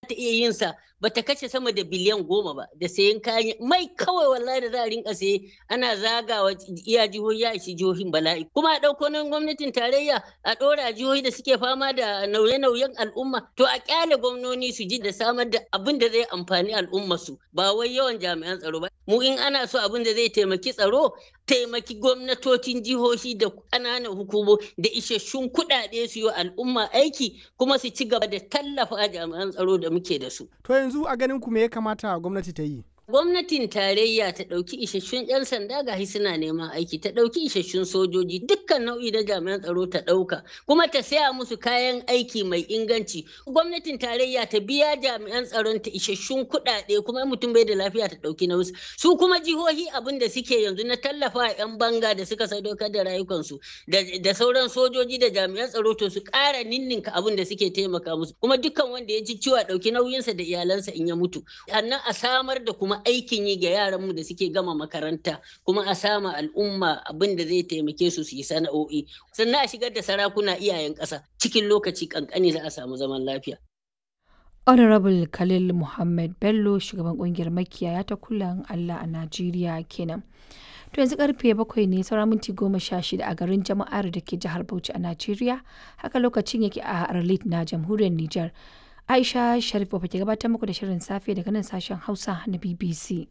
ta iya yin sa bata kashe sama da biliyan 10 ba da sayan kayan mai kawai wallahi da za a rinka saye ana zagawa iya jihohi ya ishi jihohin bala'i kuma a ɗauko nan gwamnatin tarayya a ɗora jihohi da suke fama da nauye-nauyen al'umma to a ƙyale gwamnoni su ji da samar da abin da zai amfani al'umma su ba wai yawan jami'an tsaro ba mu in ana so abin da zai taimaki tsaro taimaki gwamnatocin jihohi da ƙananan hukumo da isasshun kuɗaɗe su yi al'umma aiki kuma su ci gaba da tallafa jami'an tsaro da muke da su. To yanzu a ganin ku me ya kamata gwamnati ta yi? Gwamnatin tarayya ta ɗauki isasshun 'yan sanda ga suna neman aiki, ta ɗauki isasshun sojoji dukkan nau'i na jami'an tsaro ta ɗauka, kuma ta saya musu kayan aiki mai inganci. Gwamnatin tarayya ta biya jami'an tsaron ta isasshun kuɗaɗe kuma mutum bai da lafiya ta ɗauki na wasu. Su kuma jihohi abin da suke yanzu na tallafa 'yan banga da suka sadaukar da rayukansu da sauran sojoji da jami'an tsaro to su ƙara ninninka abin da suke taimaka musu. Kuma dukkan wanda ya ji ciwo a ɗauki nauyinsa da iyalansa in ya mutu. Sannan a samar da kuma aikin yi ga yaranmu da suke gama makaranta kuma a sama al'umma abin da zai taimake su su yi sana'o'i sannan a shigar da sarakuna iyayen ƙasa cikin lokaci kankani za a samu zaman lafiya. Honorable Khalil Muhammad Bello shugaban kungiyar makiyaya ta Kulan Allah a Najeriya kenan. To yanzu karfe 7 ne saura minti 16 a garin Jama'ar da ke jihar Bauchi a Najeriya haka lokacin yake a Arlit na jamhuriyar Nijar. Aisha Sharif ke gabatar muku da shirin safe daga nan sashen Hausa na BBC.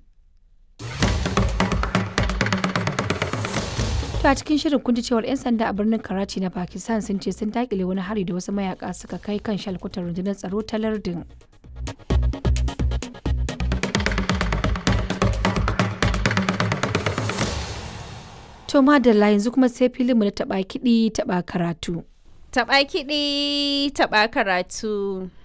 A cikin shirin kun ji cewar 'yan sanda a birnin Karachi na Pakistan sun ce sun dakile wani hari da wasu mayaka suka kai kan shalkutar rundunar tsaro ta lardin. To madalla yanzu kuma sai filinmu na taɓa kiɗi taɓa karatu. Taɓa kiɗi taɓa karatu.